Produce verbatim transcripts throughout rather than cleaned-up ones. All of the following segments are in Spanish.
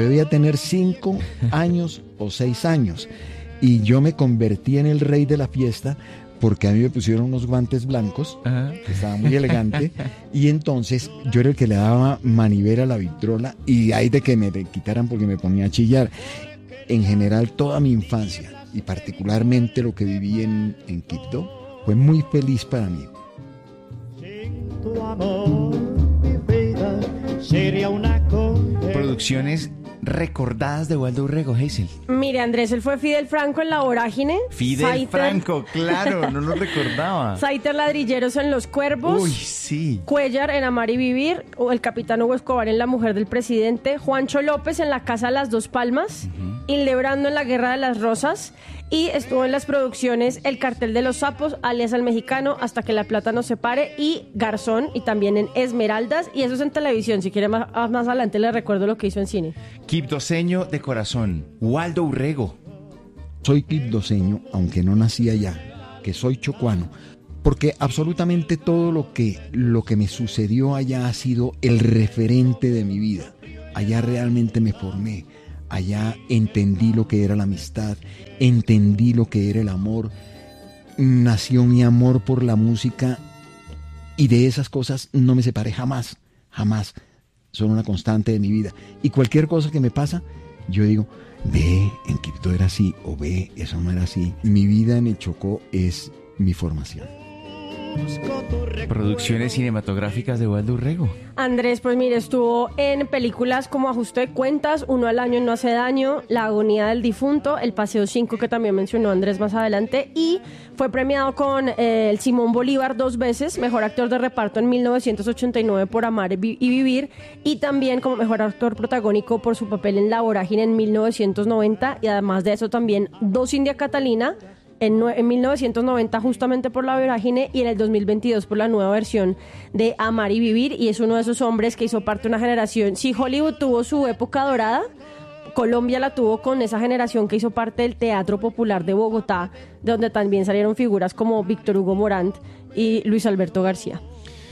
Debía tener cinco años o seis años y yo me convertí en el rey de la fiesta porque a mí me pusieron unos guantes blancos, uh-huh. que estaba muy elegante, y entonces yo era el que le daba manivela a la vitrola y hay de que me quitaran porque me ponía a chillar. En general toda mi infancia y particularmente lo que viví en, en Quibdó fue muy feliz para mí. Sin tu amor, mi vida sería una Producciones recordadas de Waldo Urrego, Hazel. Mire, Andrés, él fue Fidel Franco en La Vorágine. Fidel Saiter. Franco, claro, no lo recordaba. Saiter Ladrilleros en Los Cuervos. Uy, sí. Cuellar en Amar y Vivir. O el Capitán Hugo Escobar en La Mujer del Presidente. Juancho López en La Casa de las Dos Palmas. Uh-huh. Hildebrando en La Guerra de las Rosas. Y estuvo en las producciones El Cartel de los Sapos, alias El Mexicano, Hasta que la plata nos separe, y Garzón, y también en Esmeraldas, y eso es en televisión. Si quiere más, más adelante le recuerdo lo que hizo en cine. Quibdoseño de corazón, Waldo Urrego. Soy quibdoseño, aunque no nací allá, que soy chocuano, porque absolutamente todo lo que, lo que me sucedió allá ha sido el referente de mi vida. Allá realmente me formé. Allá entendí lo que era la amistad, entendí lo que era el amor, nació mi amor por la música y de esas cosas no me separé jamás, jamás. Son una constante de mi vida. Y cualquier cosa que me pasa, yo digo, ve, en Quibdó era así, o ve, eso no era así. Mi vida en el Chocó es mi formación. Producciones cinematográficas de Waldo Urrego. Andrés, pues mire, estuvo en películas como Ajuste de Cuentas, Uno al año no hace daño, La agonía del difunto, El Paseo cinco, que también mencionó Andrés más adelante, y fue premiado con eh, el Simón Bolívar dos veces, mejor actor de reparto en mil novecientos ochenta y nueve por Amar y Vivir, y también como mejor actor protagónico por su papel en La Vorágine en mil novecientos noventa, y además de eso también dos India Catalina, En, en mil novecientos noventa justamente por La Vorágine y en el dos mil veintidós por la nueva versión de Amar y Vivir, y es uno de esos hombres que hizo parte de una generación. Si Hollywood tuvo su época dorada, Colombia la tuvo con esa generación que hizo parte del Teatro Popular de Bogotá, de donde también salieron figuras como Víctor Hugo Morant y Luis Alberto García.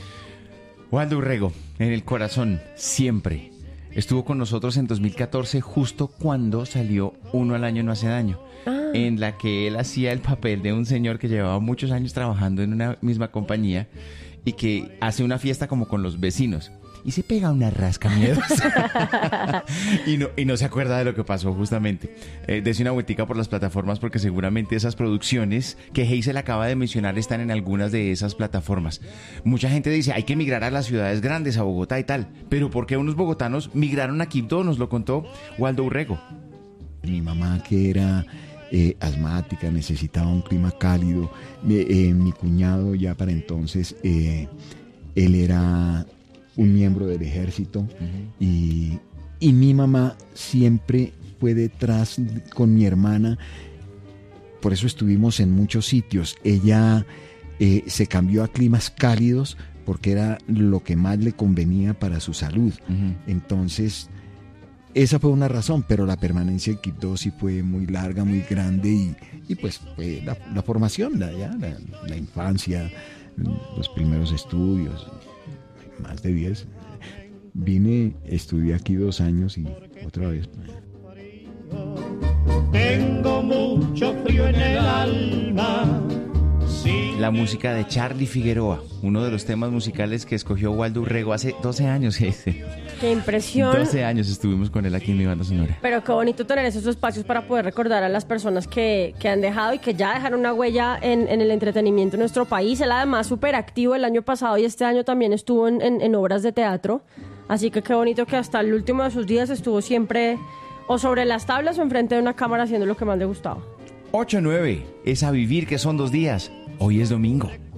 Waldo Urrego, en el corazón, siempre. Estuvo con nosotros en dos mil catorce, justo cuando salió Uno al año no hace daño. Ah. En la que él hacía el papel de un señor que llevaba muchos años trabajando en una misma compañía y que hace una fiesta como con los vecinos y se pega una rasca miedosa y, no, y no se acuerda de lo que pasó justamente. Eh, dese una vueltica por las plataformas porque seguramente esas producciones que Hazel acaba de mencionar están en algunas de esas plataformas. Mucha gente dice hay que migrar a las ciudades grandes, a Bogotá y tal, pero ¿por qué unos bogotanos migraron a Quibdó? Nos lo contó Waldo Urrego. Mi mamá, que era eh, asmática, necesitaba un clima cálido. Eh, eh, mi cuñado ya para entonces, eh, él era un miembro del ejército. Uh-huh. y, y mi mamá siempre fue detrás con mi hermana. Por eso estuvimos en muchos sitios. Ella eh, se cambió a climas cálidos porque era lo que más le convenía para su salud. Uh-huh. Entonces, esa fue una razón, pero la permanencia en Quibdó sí fue muy larga, muy grande, y, y pues fue la, la formación, la, ya, la, la infancia, los primeros estudios, más de diez. Vine, estudié aquí dos años y otra vez. Tengo mucho frío en el alma. La música de Charly Figueroa, uno de los temas musicales que escogió Waldo Urrego hace doce años. ¡Qué impresión! doce años estuvimos con él aquí en Mi Banda Sonora. Pero qué bonito tener esos espacios para poder recordar a las personas que, que han dejado y que ya dejaron una huella en, en el entretenimiento en nuestro país. Él además súper activo el año pasado y este año también estuvo en, en, en obras de teatro. Así que qué bonito que hasta el último de sus días estuvo siempre o sobre las tablas o enfrente de una cámara haciendo lo que más le gustaba. ocho nueve, es A Vivir, que son dos días. Hoy es domingo.